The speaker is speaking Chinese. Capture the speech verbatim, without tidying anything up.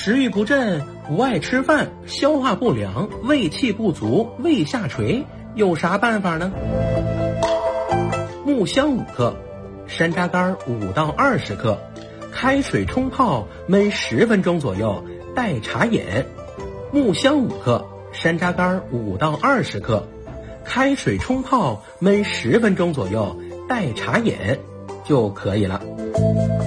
食欲不振，不爱吃饭，消化不良，胃气不足，胃下垂，有啥办法呢？木香五克，山楂干五到二十克，开水冲泡，焖十分钟左右，代茶饮。木香五克，山楂干五到二十克，开水冲泡，焖十分钟左右，代茶饮就可以了。